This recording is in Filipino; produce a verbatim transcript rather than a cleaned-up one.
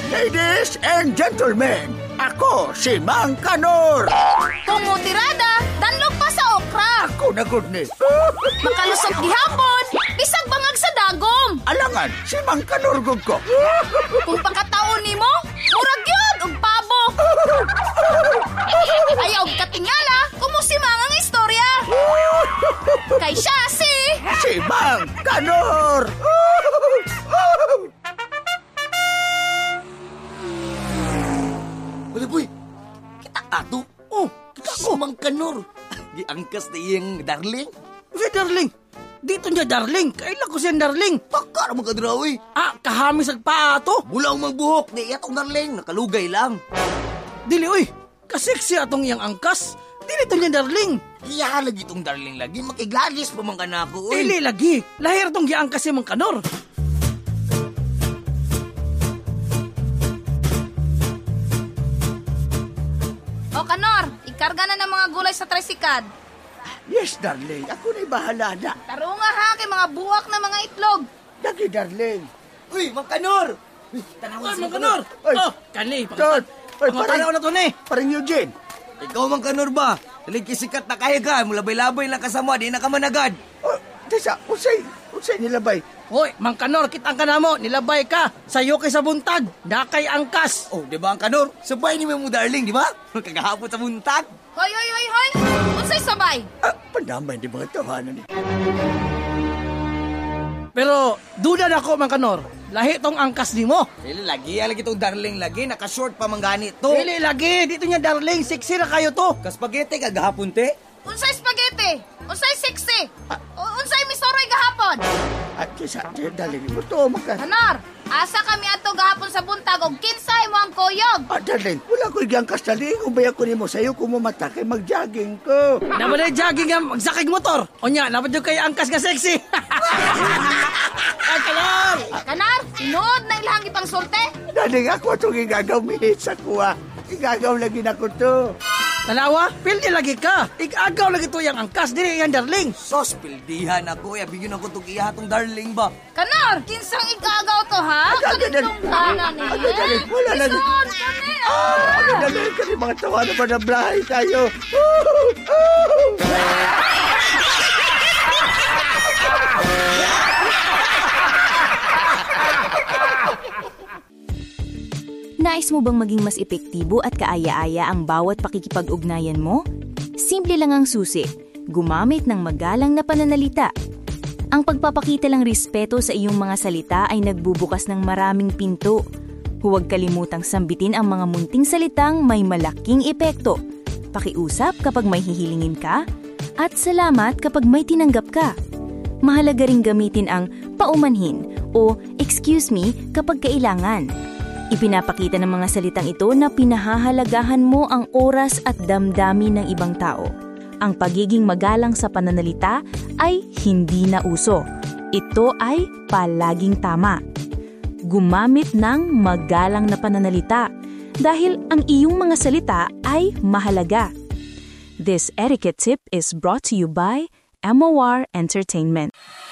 Ladies and gentlemen, ako si Mang Kanor. Tumutirada, danlog pa sa okra. Ako na good ni. Makalusot gihapon, bisag bangag sa dagom. Alangan, si Mang Kanor gud ko. Kung pagkataon nimo, murag yun, og pabo. Ayaw katingala, kumusimang ang istorya. Kay siya si... Si Mang Kanor. Wala boy, kita ato. Oh, kita Si Mang Kanor. Giangkas na iyang darling. Si darling. Dito niya darling. Kailan ko siya darling. Baka naman ka drawi. Ah, kahamis ang paato. Bulang magbuhok, di iyatong darling. Nakalugay lang. Dili, uy. Kasiksi atong iyang angkas. Dili to niya darling. Iya lagi itong darling lagi. Makiglalis pa man ka na ako. Uy. Dili lagi. Lahir tong giangkas si Mang Kanor. O Kanor, ikarga na ng mga gulay sa tricycad. Yes, darling. Ako na'y bahala na. Tarunga ha, kay mga buwak na mga itlog. Dagi, darling. Uy, Mang Kanor. Uy, tanawan Ay, si Mang Kanor. Ay. Oh, kani. Tol. Ay, Pangutanaw na to ni. Parang Eugene. Ikaw, Mang Kanor ba? Naligkisikat na kaya ka. Mulabay-labay lang kasama. Di na ka managad. Oh, Tessa, usay. Usay nilabay. Hoy, Mang Kanor, kitang ka na mo. Nilabay ka. Sayo kay sa buntag. Nakay angkas. Oh, di ba, Ang Kanor? Sabay ni mo, darling, di ba? Kagahapon sa buntag. Hoy, hoy, hoy, hoy. Unsay sabay? Ah, pandamay di mga tawanan ni. Pero, duda na ko, Mang Kanor. Lahi tong angkas ni mo. Dili, lagi. Lagi itong darling lagi. Naka-short pa man gani to. Dili lagi. Dito niya darling. Siksi na kayo to. Kaspagete kagahapon, te. Unsay spaghetti? Unsay sexy? O unsay misoroy gahapon? At Tessa, darling, mo to, maka. Kanor, asa kami ato gahapon sa buntag og kinsay mo ang kuyog. Ah, darling, wala ko igang kastaling. Ubaya ko ni mo sa'yo kung mamata kay mag-jogging ko. Naman ay jogging nga magsakig motor. O niya, naman yung kay angkas nga sexy. Ay, Kanor! Kanar, tinuod na ilang ipang sulte? Darling, ako itong igagaw minit sa kuha. Igagaw lagi na ko to. Talawa, pildi lagi ka. Igagaw lagi to yung angkas. Dili yan, darling. Sos, pildihan ako. Ya, bigyan ako itong ihatong darling ba? Kanar, kinsang igagaw to ha? Agad, agad. Kanitong tanan eh. Agad, agad. Wala lagi. Isuod kami Ah, ah. ano na lang kasi mga tawa na ba na blahay tayo? Nais mo bang maging mas epektibo at kaaya-aya ang bawat pakikipag-ugnayan mo? Simple lang ang susi, gumamit ng magalang na pananalita. Ang pagpapakita ng respeto sa iyong mga salita ay nagbubukas ng maraming pinto. Huwag kalimutang sambitin ang mga munting salitang may malaking epekto. Pakiusap kapag may hihilingin ka, at salamat kapag may tinanggap ka. Mahalaga ring gamitin ang paumanhin o excuse me kapag kailangan. Ipinapakita ng mga salitang ito na pinahahalagahan mo ang oras at damdamin ng ibang tao. Ang pagiging magalang sa pananalita ay hindi na uso. Ito ay palaging tama. Gumamit ng magalang na pananalita dahil ang iyong mga salita ay mahalaga. This etiquette tip is brought to you by M O R Entertainment.